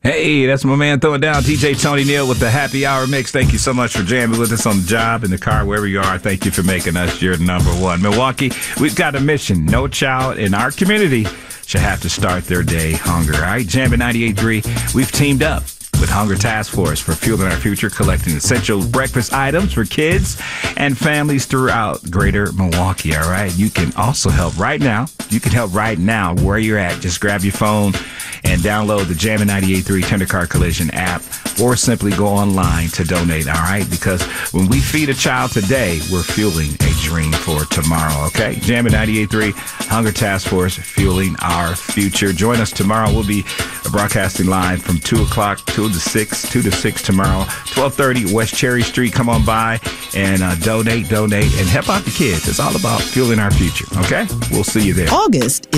Hey, that's my man throwing down, DJ Tony Neal with the Happy Hour Mix. Thank you so much for jamming with us on the job, in the car, wherever you are. Thank you for making us your number one. Milwaukee, we've got a mission. No child in our community should have to start their day hungry. All right, Jamming 98.3, we've teamed up with Hunger Task Force for Fueling Our Future, collecting essential breakfast items for kids and families throughout greater Milwaukee, all right? You can also help right now. You can help right now where you're at. Just grab your phone and download the Jamming 98.3 Tendercar Collision app, or simply go online to donate, all right? Because when we feed a child today, we're fueling a dream for tomorrow, okay? Jamming 98.3, Hunger Task Force, Fueling Our Future. Join us tomorrow. We'll be broadcasting live from 2 o'clock to 6 tomorrow, 1230 West Cherry Street. Come on by and donate, and help out the kids. It's all about fueling our future, okay? We'll see you there. August